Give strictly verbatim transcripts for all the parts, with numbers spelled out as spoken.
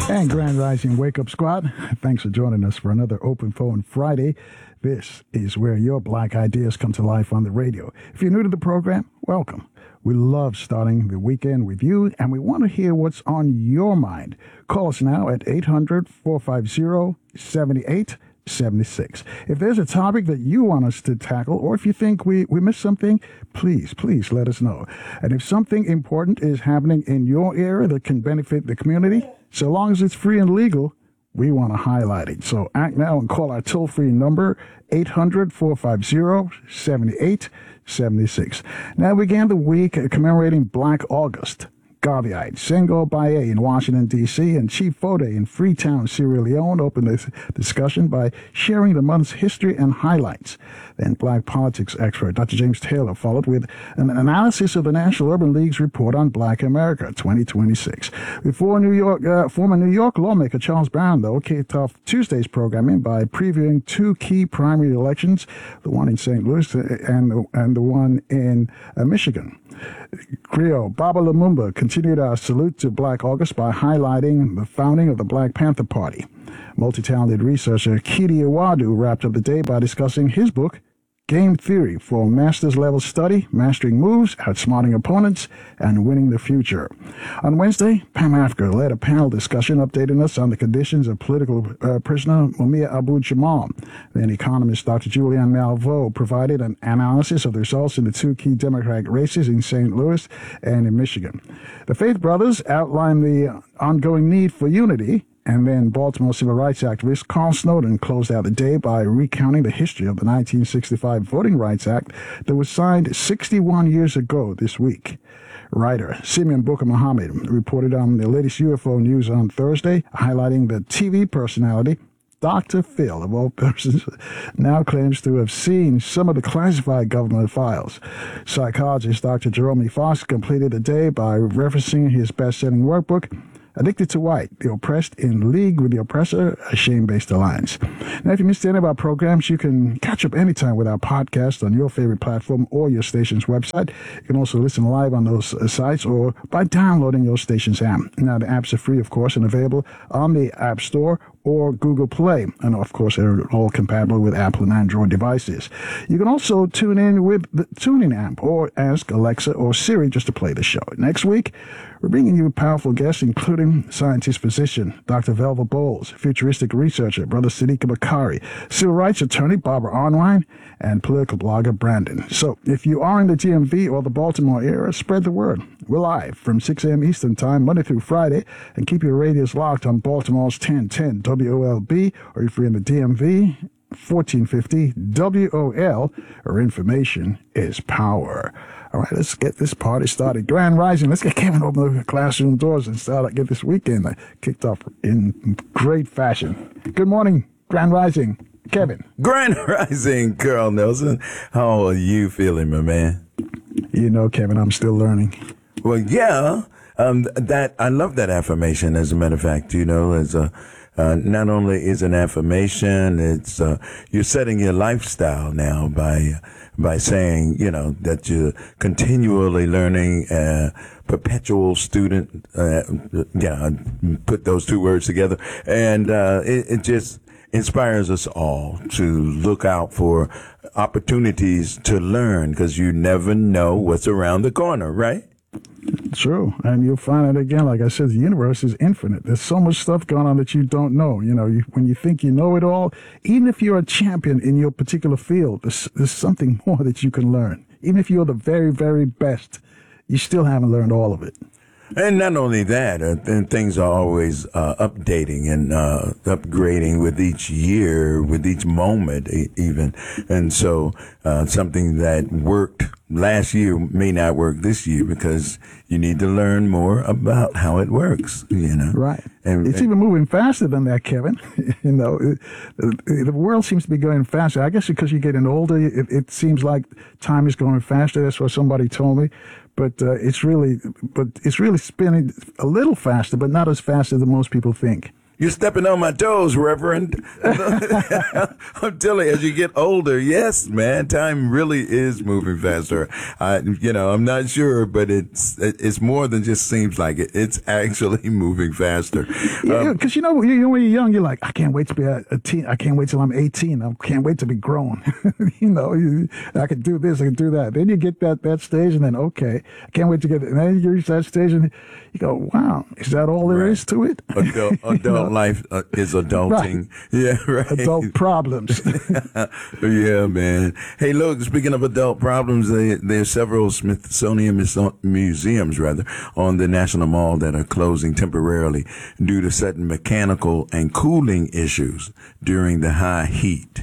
And Grand Rising Wake Up Squad, thanks for joining us for another Open Phone Friday. This is where your black ideas come to life on the radio. If you're new to the program, welcome. We love starting the weekend with you, and we want to hear what's on your mind. Call us now at eight hundred, four five zero, seven eight seven six. If there's a topic that you want us to tackle, or if you think we, we missed something, please, please let us know. And if something important is happening in your area that can benefit the community, so long as it's free and legal, we want to highlight it. So act now and call our toll-free number, eight hundred, four five zero, seven eight seven six. Now we began the week commemorating Black August. Garveyite, Senghor Baye in Washington, D C, and Chief Fode in Freetown, Sierra Leone opened this discussion by sharing the month's history and highlights. Then black politics expert Doctor James Taylor followed with an analysis of the National Urban League's report on Black America twenty twenty-six. Before New York, uh, former New York lawmaker Charles Brown, though, kicked off Tuesday's programming by previewing two key primary elections, the one in Saint Louis and the, and the one in uh, Michigan. Griot Baba Lumumba continued our salute to Black August by highlighting the founding of the Black Panther Party. Multi-talented researcher Kidi Iwadu wrapped up the day by discussing his book, Game Theory, for master's level study, mastering moves, outsmarting opponents, and winning the future. On Wednesday, Pam Africa led a panel discussion updating us on the conditions of political uh, prisoner Mumia Abu-Jamal. Then economist Doctor Julian Malveaux provided an analysis of the results in the two key Democratic races in Saint Louis and in Michigan. The Faith Brothers outlined the ongoing need for unity. And then Baltimore civil rights activist Carl Snowden closed out the day by recounting the history of the nineteen sixty-five Voting Rights Act that was signed sixty-one years ago this week. Writer Simeon Booker Muhammad reported on the latest U F O news on Thursday, highlighting the T V personality Doctor Phil, of all persons, now claims to have seen some of the classified government files. Psychologist Doctor Jerome Fox completed the day by referencing his best-selling workbook, Addicted to White, The Oppressed in League with the Oppressor, a Shame-Based Alliance. Now, if you missed any of our programs, you can catch up anytime with our podcast on your favorite platform or your station's website. You can also listen live on those uh, sites or by downloading your station's app. Now, the apps are free, of course, and available on the App Store or Google Play. And, of course, they're all compatible with Apple and Android devices. You can also tune in with the TuneIn app or ask Alexa or Siri just to play the show. Next week, we're bringing you powerful guests, including scientist-physician Doctor Velva Bowles, futuristic researcher Brother Siddiq Bakari, civil rights attorney Barbara Arnwine, and political blogger Brandon. So if you are in the D M V or the Baltimore area, spread the word. We're live from six a.m. Eastern Time, Monday through Friday, and keep your radios locked on Baltimore's ten ten W O L B, or if you're in the D M V, fourteen fifty W O L, or information is power. All right, let's get this party started. Grand Rising. Let's get Kevin open the classroom doors and start get this weekend kicked off in great fashion. Good morning, Grand Rising. Kevin. Grand Rising, Carl Nelson. How are you feeling, my man? You know, Kevin, I'm still learning. Well, yeah. Um, that I love that affirmation. As a matter of fact, you know, as a Uh, not only is an affirmation, it's, uh, you're setting your lifestyle now by, by saying, you know, that you're continually learning, uh, perpetual student, uh, yeah, put those two words together. And, uh, it, it just inspires us all to look out for opportunities to learn, because you never know what's around the corner, right? True. And you'll find it again, like I said, the universe is infinite. There's so much stuff going on that you don't know. You know, you, when you think you know it all, even if you're a champion in your particular field, there's, there's something more that you can learn. Even if you're the very, very best, you still haven't learned all of it. And not only that, uh, th- things are always uh, updating and uh, upgrading with each year, with each moment e- even. And so uh, something that worked last year may not work this year because you need to learn more about how it works, you know. Right. And it's and, even moving faster than that, Kevin. you know, it, it, the world seems to be going faster. I guess because you're getting older, it, it seems like time is going faster. That's what somebody told me. But uh, it's really, but it's really spinning a little faster, but not as fast as most people think. You're stepping on my toes, Reverend. I'm telling you, as you get older, yes, man, time really is moving faster. I, you know, I'm not sure, but it's it's more than just seems like it. It's actually moving faster. Yeah, Um, because you know, you, when you're young, you're like, I can't wait to be a, a teen. I can't wait till I'm eighteen. I can't wait to be grown. you know, you, I can do this, I can do that. Then you get that that stage, and then okay, I can't wait to get. And then you reach that stage, and you go, wow, is that all there is Right. to it? adult adult You know? life uh, is adulting. Yeah, right. Adult problems. Yeah, man. Hey, look, speaking of adult problems, there, there are several Smithsonian Muso- museums, rather, on the National Mall that are closing temporarily due to certain mechanical and cooling issues during the high heat.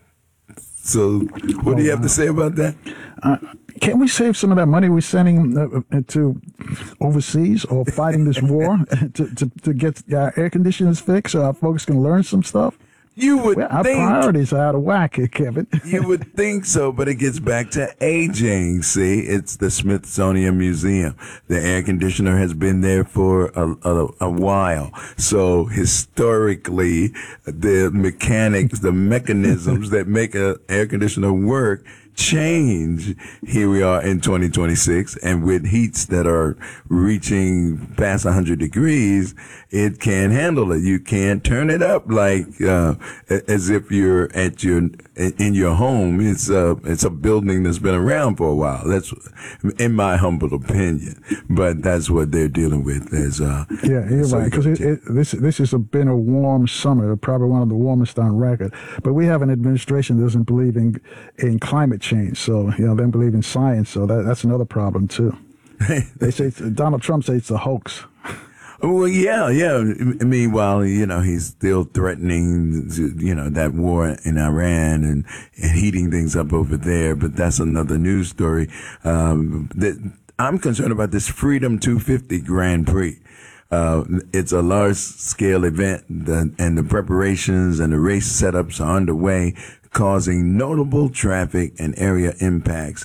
So, what do you have to say about that? Can't we save some of that money we're sending uh, to overseas or fighting this war to, to, to get our air conditioners fixed so our folks can learn some stuff? You would Well, our think. priorities are out of whack here, Kevin. You would think so, but it gets back to aging. See, it's the Smithsonian Museum. The air conditioner has been there for a, a, a while. So historically, the mechanics, the mechanisms that make an air conditioner work change. Here we are in twenty twenty-six, and with heats that are reaching past one hundred degrees, it can't handle it. You can't turn it up like uh, as if you're at your in your home. It's a it's a building that's been around for a while. That's in my humble opinion, but that's what they're dealing with. As uh, Yeah, you're so right. Because it, it, this this has been a warm summer, probably one of the warmest on record. But we have an administration that doesn't believe in in climate change. So you know, they don't believe in science. So that that's another problem too. They say it's, Donald Trump says it's a hoax. Well, yeah, yeah. Meanwhile, you know, he's still threatening, you know, that war in Iran and, and heating things up over there. But that's another news story. Um, that I'm concerned about this Freedom two fifty Grand Prix. Uh, it's a large scale event, the, and the preparations and the race setups are underway, causing notable traffic and area impacts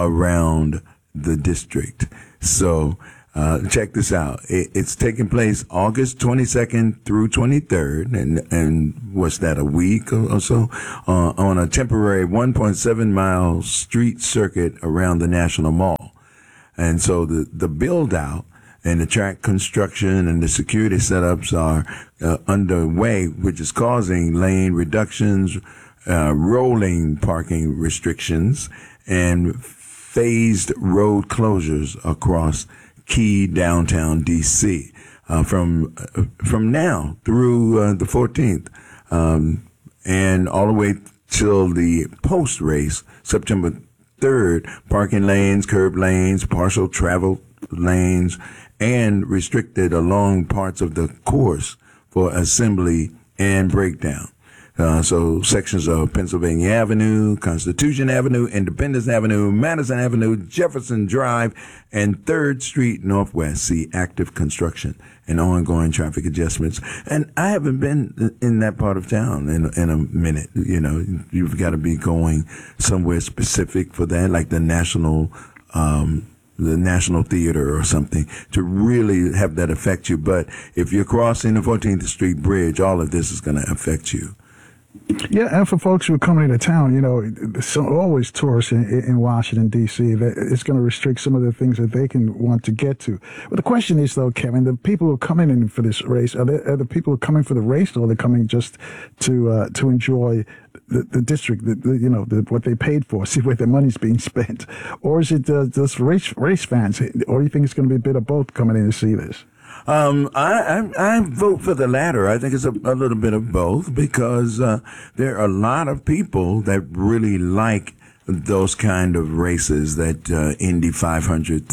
around the district. So, Uh, check this out. It, it's taking place August twenty-second through twenty-third, and and what's that, a week or, or so, uh, on a temporary one point seven mile street circuit around the National Mall. And so the the build out and the track construction and the security setups are uh, underway, which is causing lane reductions, uh, rolling parking restrictions, and phased road closures across key downtown D C uh, from uh, from now through uh, the fourteenth, um, and all the way till the post race September third. Parking lanes, curb lanes, partial travel lanes, and restricted along parts of the course for assembly and breakdown. Uh, so sections of Pennsylvania Avenue, Constitution Avenue, Independence Avenue, Madison Avenue, Jefferson Drive, and third Street Northwest see active construction and ongoing traffic adjustments. And I haven't been in that part of town in, in a minute. You know, you've got to be going somewhere specific for that, like the National, um, the National Theater or something, to really have that affect you. But if you're crossing the fourteenth Street Bridge, all of this is going to affect you. Yeah, and for folks who are coming into town, you know, there's so always tourists in, in Washington, D C That it's going to restrict some of the things that they can want to get to. But the question is, though, Kevin, the people who are coming in for this race, are, they, are the people who are coming for the race, or are they coming just to uh, to enjoy the, the district, the, the, you know, the, what they paid for, see where their money's being spent? Or is it uh, just race, race fans? Or do you think it's going to be a bit of both coming in to see this? Um, I, I, I vote for the latter. I think it's a, a little bit of both, because uh, there are a lot of people that really like those kind of races, that uh, Indy five hundred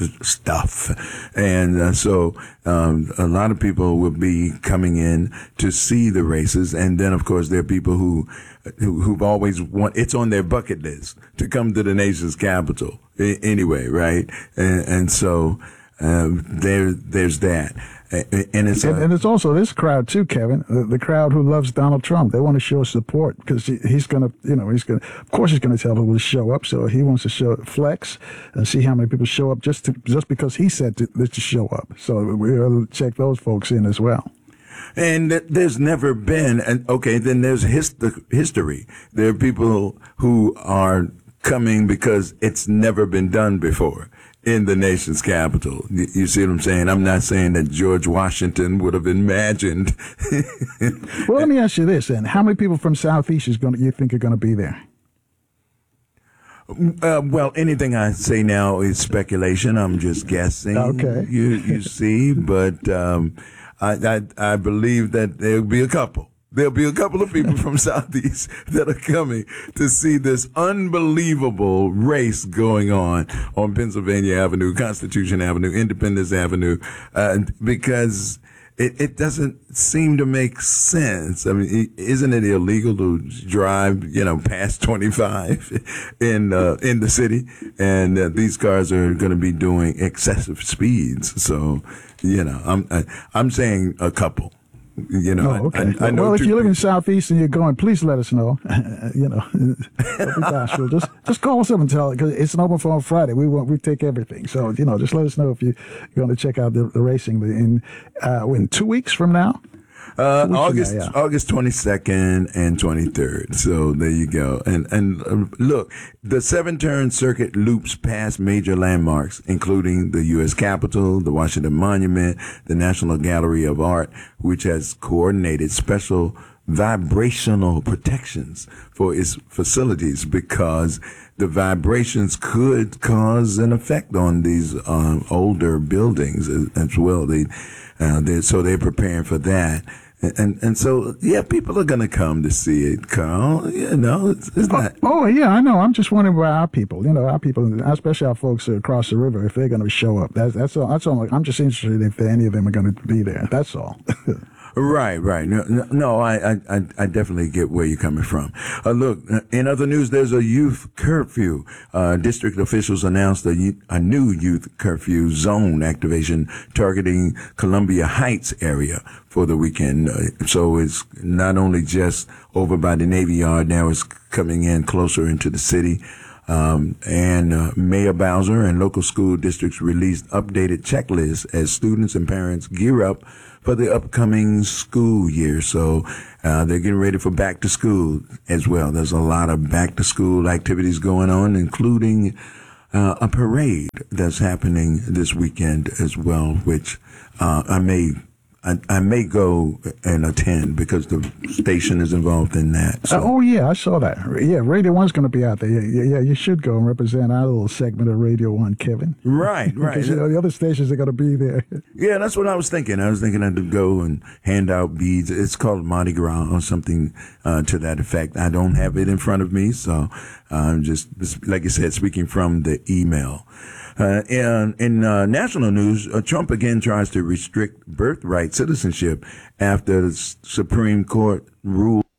stuff. And uh, so um, a lot of people will be coming in to see the races. And then, of course, there are people who, who who've always want, it's on their bucket list to come to the nation's capital anyway, right? And, and so Um, there, there's that, and it's and, a, and it's also this crowd too, Kevin. The, the crowd who loves Donald Trump. They want to show support because he, he's going to, you know, he's going. Of course, he's going to tell people to show up. So he wants to show flex and see how many people show up just to just because he said to, to show up. So we'll check those folks in as well. And th- there's never been, and okay, then there's hist- history. There are people who are coming because it's never been done before in the nation's capital. You, you see what I'm saying? I'm not saying that George Washington would have imagined. Well, let me ask you this, then. How many people from Southeast is going to, you think are going to be there? Uh, well, anything I say now is speculation. I'm just guessing. Okay. You you see, but um, I, I I believe that there'll be a couple. There'll be a couple of people from Southeast that are coming to see this unbelievable race going on on Pennsylvania Avenue, Constitution Avenue, Independence Avenue, uh, because it, it doesn't seem to make sense. I mean, isn't it illegal to drive, you know, past twenty-five in uh, in the city? And uh, these cars are going to be doing excessive speeds. So, you know, I'm I, I'm saying a couple. You know, Oh, okay. I, I know well, if two you live in people. Southeast and you're going, please let us know. you know, don't be bashful. Just just call us up and tell it, because it's an open phone Friday. We want we take everything. So you know, just let us know if you, you're going to check out the, the racing in uh, in two weeks from now. Uh, Two weeks from August now, yeah. August twenty-second and twenty-third. So there you go. And and uh, look, the seven turn circuit loops past major landmarks, including the U S Capitol, the Washington Monument, the National Gallery of Art, which has coordinated special vibrational protections for its facilities because the vibrations could cause an effect on these um, older buildings as, as well. They, uh, they so they're preparing for that. And and so, yeah, people are going to come to see it, Carl. You know, it's, it's not. Oh, yeah, I know. I'm just wondering about our people. You know, our people, especially our folks across the river, if they're going to show up. That's that's all. That's all. I'm just interested if any of them are going to be there. That's all. Right, right. No, no, no I, I, I definitely get where you're coming from. Uh, look, in other news, there's a youth curfew. Uh, district officials announced a, a new youth curfew zone activation targeting Columbia Heights area for the weekend. Uh, so it's not only just over by the Navy Yard, now it's coming in closer into the city. Um, and uh, Mayor Bowser and local school districts released updated checklists as students and parents gear up for the upcoming school year. So uh, they're getting ready for back to school as well. There's a lot of back to school activities going on, including uh, a parade that's happening this weekend as well, which uh, I may I, I may go and attend because the station is involved in that. So. Uh, oh, yeah, I saw that. Yeah, Radio One's going to be out there. Yeah, yeah, yeah, you should go and represent our little segment of Radio One, Kevin. Right, right. Because, you know, the other stations are going to be there. Yeah, that's what I was thinking. I was thinking I'd go and hand out beads. It's called Mardi Gras or something uh, to that effect. I don't have it in front of me, so I'm just, like I said, speaking from the email. Uh, in in uh, national news, uh, Trump again tries to restrict birthright citizenship after the S- Supreme Court ruled